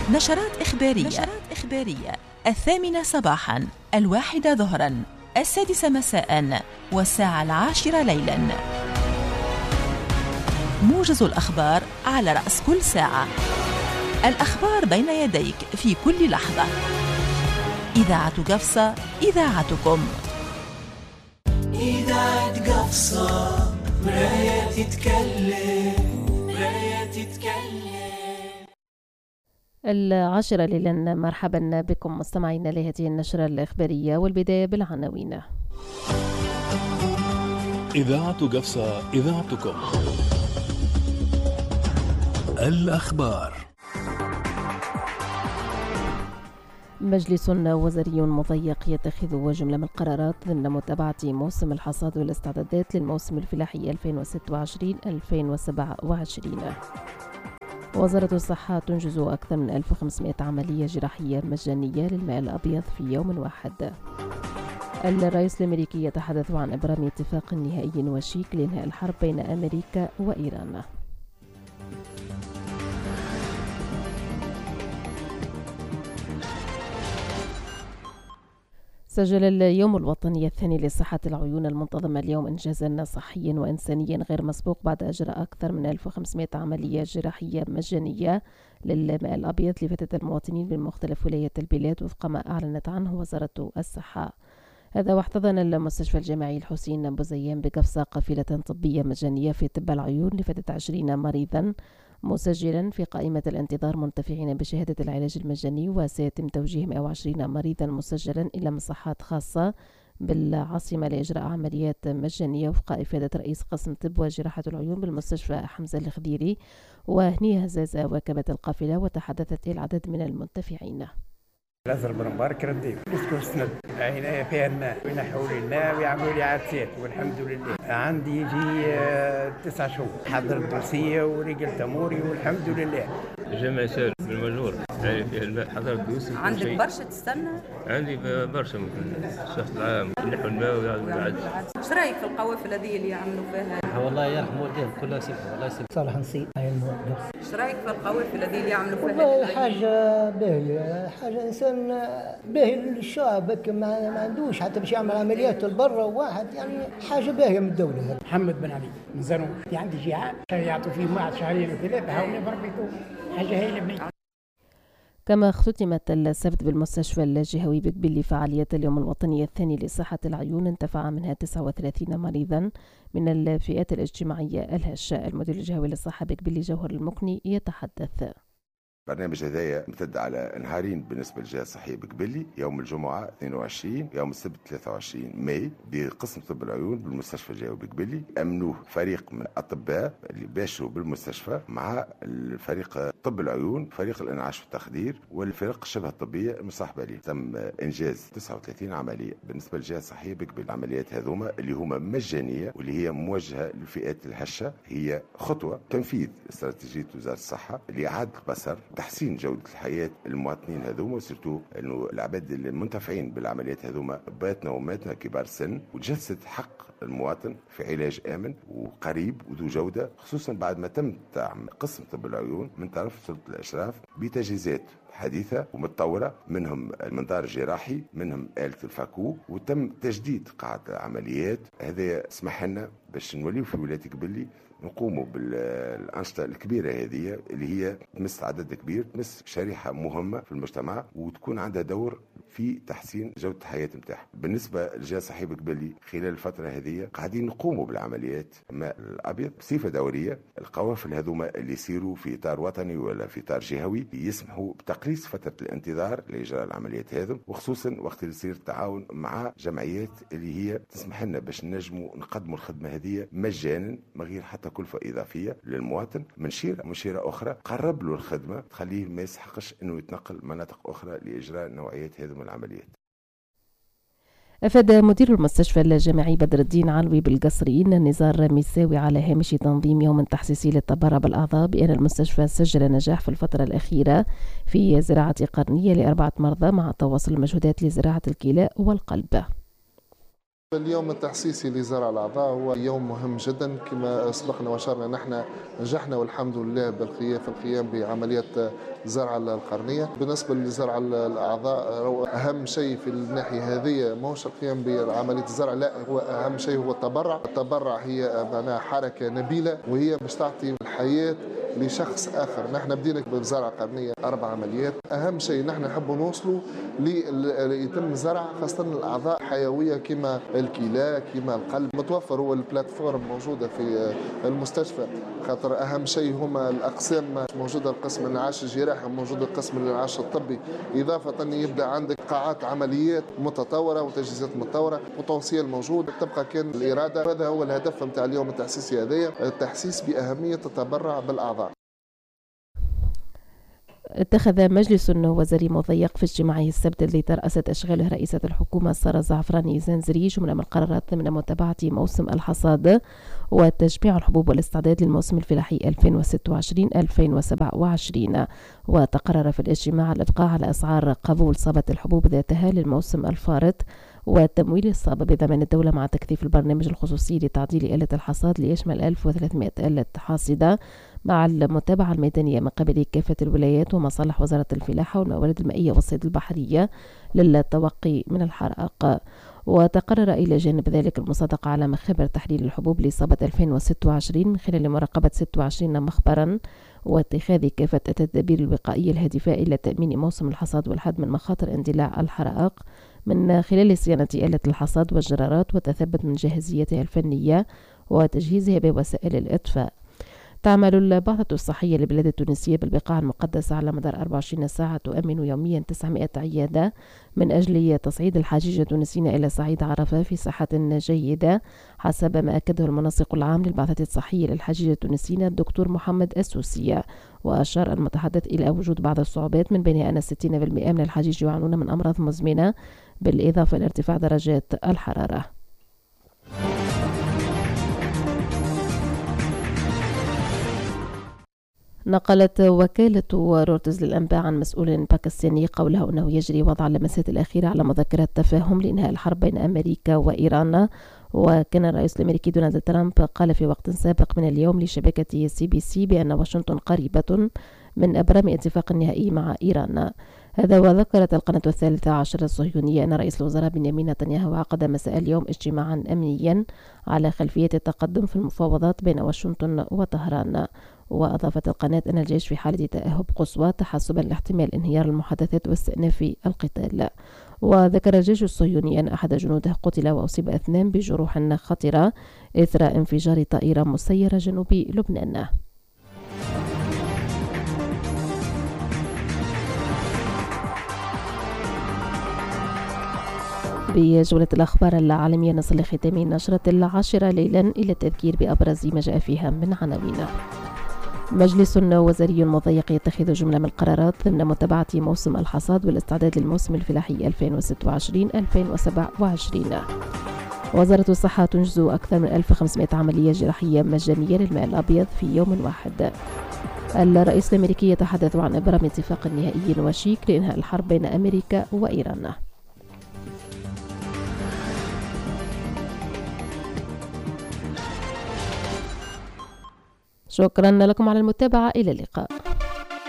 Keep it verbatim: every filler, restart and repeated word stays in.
نشرات إخبارية. نشرات إخبارية الثامنة صباحا، الواحدة ظهرا، السادسة مساء، والساعة العاشرة ليلا. موجز الأخبار على رأس كل ساعة. الأخبار بين يديك في كل لحظة. إذاعة قفصة، إذاعتكم. إذاعة قفصة، مراية تتكلم، مراية تتكلم. العاشرة ليلا، مرحبا بكم مستمعينا لهذه النشرة الإخبارية، والبداية بالعناوين. إذاعة قفصة، إذاعتكم. الأخبار. مجلس وزاري مضيق يتخذ جملة من القرارات ضمن متابعة موسم الحصاد والاستعدادات للموسم الفلاحي ألفين وستة وعشرين ألفين وسبعة وعشرين. وزارة الصحة تنجز أكثر من ألف وخمسمائة عملية جراحية مجانية للماء الأبيض في يوم واحد. الرئيس الأمريكي يتحدث عن إبرام اتفاق نهائي وشيك لإنهاء الحرب بين أمريكا وإيران. سجل اليوم الوطني الثاني لصحة العيون المنتظم اليوم إنجازا صحيا وإنسانيا غير مسبوق بعد إجراء أكثر من ألف وخمسمائة عملية جراحية مجانية للماء الأبيض لفتاة المواطنين من مختلف ولايات البلاد وفق ما أعلنت عنه وزارة الصحة. هذا واحتضن المستشفى الجامعي الحسين بوزيان بقفصة قافلة طبية مجانية في طب العيون لفتاة عشرين مريضا، مسجلا في قائمة الانتظار منتفعين بشهادة العلاج المجاني، وسيتم توجيه مئة وعشرين مريضا مسجلا إلى مصحات خاصة بالعاصمة لإجراء عمليات مجانية وفق إفادة رئيس قسم طب وجراحة العيون بالمستشفى حمزة الخديري. وهنية هزازة واكبت القافلة وتحدثت العدد من المنتفعين. لازم بنبارك ردي نسكن سند عناية فيها الماء وينحوا لي الماء ويعملوا لي عدسات والحمد لله. عندي يجي تسع شهور حضر الدوسية ورجل تموري والحمد لله. جامع سالم بالمجور يعني فيها الماء حضر الدوسي. عندك برشا تستنى؟ عندي برشا ممكن الشهر العام ينحوا الماء ويعملوا العدس. ايش رايك في القوافل هذه اللي يعملوا فيها؟ والله يرحم والديهم كلها سبحة والله سبحة. صالح نصيب هاي الموقف. ايش رايك في القوافل هذه اللي يعملوا فيها؟ والله حاجة باهية، حاجة إنسان باهي للشعب، ما, ما عندوش حتى باش يعمل عمليات لبرا واحد، يعني حاجة باهية من الدولة. محمد بن علي من زنو، عندي جهاز يعطوا فيه واحد شهرين وثلاثة هاوني بربيتوه، حاجة هايلة بنية. كما اختتمت السبت بالمستشفى الجهوي بقبلي فعالية اليوم الوطني الثاني لصحة العيون، انتفع منها تسعة وثلاثين مريضا من الفئات الاجتماعية الهشة. المدير الجهوي للصحة بقبلي جوهر المقني يتحدث. البرنامج هذايا امتد على نهارين بالنسبه للجهه الصحيه بقبلي، يوم الجمعه اثنين وعشرين يوم السبت ثلاثة وعشرين ماي بقسم طب العيون بالمستشفى الجهوي بقبلي. امنوه فريق من الاطباء اللي باشروا بالمستشفى مع الفريق طب العيون، فريق الانعاش والتخدير والفرق الشبه الطبيه المصاحبه ليه. تم انجاز تسعة وثلاثين عمليه بالنسبه للجهه الصحيه بقبلي. العمليات هذوما اللي هما مجانيه واللي هي موجهه للفئات الهشه، هي خطوه تنفيذ استراتيجيه وزاره الصحه لاعاده البصر، تحسين جودة الحياة المواطنين هذوما، وسيرتو انه العباد المنتفعين بالعمليات هذوما باتنا وماتنا كبار السن، وتجسد حق المواطن في علاج آمن وقريب وذو جودة، خصوصا بعد ما تم دعم قسم طب العيون من طرف سلطة الأشراف بتجهيزات حديثة ومتطورة، منهم المنظار الجراحي، منهم آلة الفاكو، وتم تجديد قاعة العمليات. هذا سمح لنا باش نوليو في ولاية قبلي نقوموا بالأنشطة الكبيرة هذه اللي هي تمس عدد كبير، تمس شريحة مهمة في المجتمع وتكون عندها دور في تحسين جودة الحياة نتاعها. بالنسبة للجهة الصحية بقبلي خلال الفترة هذه قاعدين نقوموا بالعمليات الماء الأبيض بصفة دورية. القوافل هذوما اللي يسيروا في إطار وطني ولا في إطار جهوي يسمحوا بتقليص فترة الانتظار لإجراء العمليات هذم، وخصوصا وقت اللي يصير التعاون مع جمعيات اللي هي تسمح لنا باش نجموا نقدموا الخدمة هذه مجانا من غير حتى كلفة إضافية للمواطن. من شيرة من شيرة أخرى قرب له الخدمة تخليه ما يسحقش إنه يتنقل مناطق أخرى لإجراء نوعيات هذه من العمليات. أفاد مدير المستشفى الجامعي بدر الدين علوي بالقصري أن النزار ميساوي على هامش تنظيم يوم تحسيسي للتبرع بالأعضاء بأن المستشفى سجل نجاح في الفترة الأخيرة في زراعة قرنية لأربعة مرضى مع تواصل المجهودات لزراعة الكلى والقلب. اليوم التحسيسي لزرع الأعضاء هو يوم مهم جدا. كما سبقنا وشرنا نحن نجحنا والحمد لله بالقيام في القيام بعملية زرع القرنية. بالنسبة لزرع الأعضاء أهم شيء في الناحية هذه ماهوش القيام بعملية الزرع، لا، هو أهم شيء هو التبرع. التبرع هي معناها حركة نبيلة وهي باش تعطي الحياة لشخص آخر. نحن بدينا بزرع قرنية أربع عمليات. أهم شيء نحن نحب نوصلوا ليتم زرع خاصة الأعضاء حيوية كما الكلى كما القلب. متوفر هو البلاتفورم موجودة في المستشفى، خاطر أهم شيء هما الأقسام موجودة، القسم الانعاش الجراحي موجود، القسم الانعاش الطبي، إضافة يبدأ عندك قاعات عمليات متطورة وتجهيزات متطورة وتوصيل موجود. تبقى كان الإرادة. هذا هو الهدف نتاع اليوم التحسيسي هذايا، التحسيس بأهمية التبرع بالأعضاء. اتخذ مجلس وزاري مضيق في اجتماعه السبت الذي ترأست أشغاله رئيسة الحكومة سارة زعفراني زنزري جملة من القرارات ضمن متابعة موسم الحصاد وتجميع الحبوب والاستعداد للموسم الفلاحي ألفين وستة وعشرين ألفين وسبعة وعشرين. وتقرر في الاجتماع الإبقاء على أسعار قبول صبة الحبوب ذاتها للموسم الفارط وتمويل الصابة بضمان الدولة مع تكثيف البرنامج الخصوصي لتعديل آلة الحصاد ليشمل ألف وثلاثمائة آلة حاصدة مع المتابعة الميدانية من قبل كافة الولايات ومصالح وزارة الفلاحة والموارد المائية والصيد البحرية للتوقي من الحرائق. وتقرر إلى جانب ذلك المصادقة على مخابر تحليل الحبوب لإصابة ألفين وستة وعشرين من خلال مراقبة ستة وعشرين مخبرا واتخاذ كافة التدابير الوقائية الهادفة إلى تأمين موسم الحصاد والحد من مخاطر اندلاع الحرائق من خلال صيانة آلة الحصاد والجرارات والتثبت من جاهزيتها الفنية وتجهيزها بوسائل الإطفاء. تعمل البعثة الصحية للبلاد التونسية بالبقاع المقدسة على مدار أربع وعشرين ساعة تؤمن يوميا تسعمائة عيادة من أجل تصعيد الحجيج التونسيين إلى صعيد عرفة في صحة جيدة، حسب ما أكده المنسق العام للبعثة الصحية للحجيج التونسيين الدكتور محمد السوسية. وأشار المتحدث إلى وجود بعض الصعوبات من بينها أن ستين بالمئة من الحجيج يعانون من أمراض مزمنة بالإضافة لارتفاع درجات الحرارة. نقلت وكالة رويترز للأنباء عن مسؤول باكستاني قوله أنه يجري وضع اللمسات الأخيرة على مذكرة تفاهم لإنهاء الحرب بين أمريكا وإيران. وكان الرئيس الأمريكي دونالد ترامب قال في وقت سابق من اليوم لشبكة سي بي سي بأن واشنطن قريبة من إبرام اتفاق نهائي مع إيران. هذا وذكرت القناة الثالثة عشر الصهيونية أن رئيس الوزراء بنيامين نتنياهو عقد مساء اليوم اجتماعا أمنيا على خلفية التقدم في المفاوضات بين واشنطن وطهران. وأضافت القناة أن الجيش في حالة تأهب قصوى تحسبا لاحتمال انهيار المحادثات واستئناف القتال. وذكر الجيش الصهيوني أن أحد جنوده قتل وأصيب اثنان بجروح خطرة إثر انفجار طائرة مسيرة جنوب لبنان. بجولة الأخبار العالمية نصل لختام النشرة العاشرة ليلا إلى التذكير بأبرز ما جاء فيها من عناوين. مجلس وزاري مضيق يتخذ جملة من القرارات ضمن متابعة موسم الحصاد والاستعداد للموسم الفلاحي ألفين وستة وعشرين ألفين وسبعة وعشرين. وزارة الصحة تنجز أكثر من ألف وخمسمائة عملية جراحية مجانية للماء الأبيض في يوم واحد. الرئيس الأمريكي يتحدث عن إبرام اتفاق نهائي وشيك لإنهاء الحرب بين أمريكا وإيران. شكرا لكم على المتابعة، إلى اللقاء.